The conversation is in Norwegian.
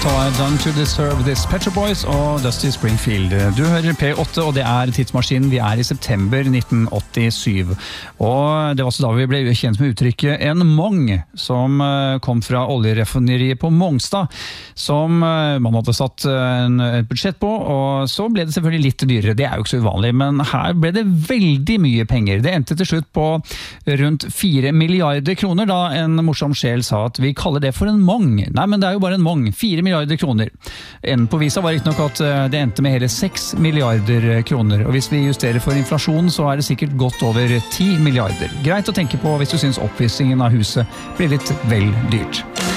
Done to Deserve This, Pet Shop Boys og Dusty Springfield. Du hører P8, og det Tidsmaskinen. Vi I september 1987. Og det var også da vi ble kjent med uttrykket en mong, som kom fra oljerefineriet på Mongstad, som man hadde satt et budsjett på, og så ble det selvfølgelig litt dyrere. Det jo ikke så uvanlig, men her ble det veldig mye penger. Det endte til slutt på rundt 4 milliarder kroner, da en morsom sjel sa at vi kaller det for en mong. Nei, men det jo bare en mong. 4 milliarder kroner. Enden på visa var ikke nok at det endte med hele 6 milliarder kroner. Og hvis vi justerer for inflasjon, så det sikkert godt over 10 milliarder. Greit å tenke på hvis du synes oppussingen av huset blir litt vel dyrt.